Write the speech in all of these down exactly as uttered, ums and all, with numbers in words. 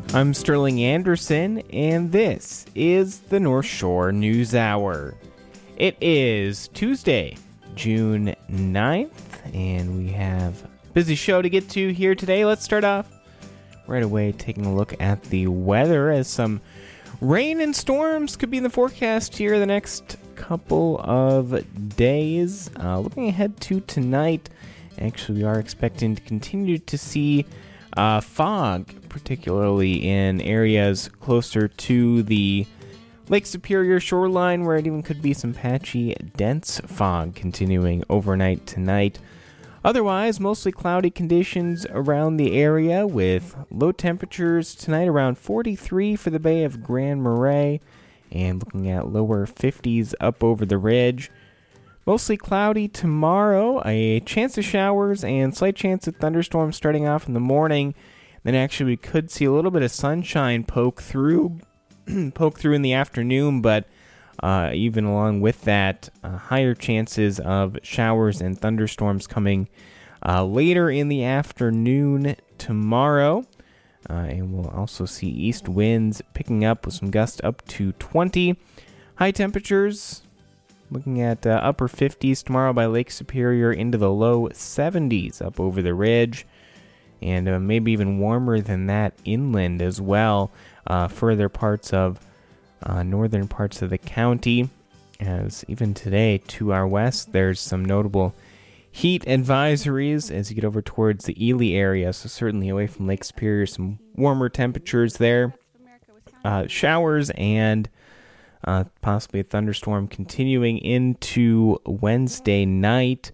I'm Sterling Anderson, and this is the North Shore News Hour. It is Tuesday, June ninth, and we have a busy show to get to here today. Let's start off right away taking a look at the weather, as some rain and storms could be in the forecast here the next couple of days. Uh, looking ahead to tonight, actually we are expecting to continue to see uh, fog, particularly in areas closer to the Lake Superior shoreline, where it even could be some patchy, dense fog continuing overnight tonight. Otherwise, mostly cloudy conditions around the area, with low temperatures tonight around forty-three for the Bay of Grand Marais, and looking at lower fifties up over the ridge. Mostly cloudy tomorrow, a chance of showers and slight chance of thunderstorms starting off in the morning. Then actually we could see a little bit of sunshine poke through poke through in the afternoon, but uh, even along with that, uh, higher chances of showers and thunderstorms coming uh, later in the afternoon tomorrow. Uh, and we'll also see east winds picking up with some gusts up to twenty. High temperatures looking at uh, upper fifties tomorrow by Lake Superior, into the low seventies up over the ridge, and uh, maybe even warmer than that inland as well, uh, further parts of uh, northern parts of the county. As even today to our west, there's some notable heat advisories as you get over towards the Ely area, so certainly away from Lake Superior, some warmer temperatures there. Uh, showers and Uh, possibly a thunderstorm continuing into Wednesday night,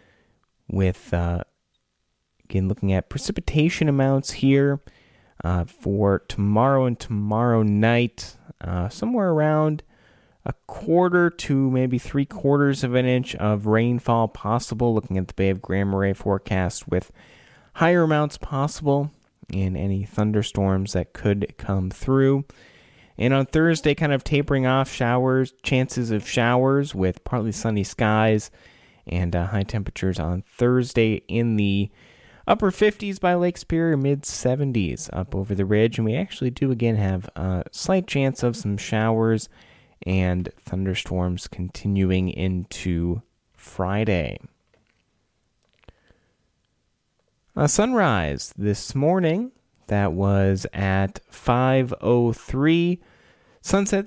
with, uh, again, looking at precipitation amounts here uh, for tomorrow and tomorrow night, uh, somewhere around a quarter to maybe three quarters of an inch of rainfall possible, looking at the Bay of Grand Marais forecast, with higher amounts possible in any thunderstorms that could come through. And on Thursday, kind of tapering off, showers, chances of showers with partly sunny skies, and uh, high temperatures on Thursday in the upper fifties by Lake Superior, mid seventies up over the ridge. And we actually do again have a slight chance of some showers and thunderstorms continuing into Friday. Uh, sunrise this morning. That was at five oh three. Sunset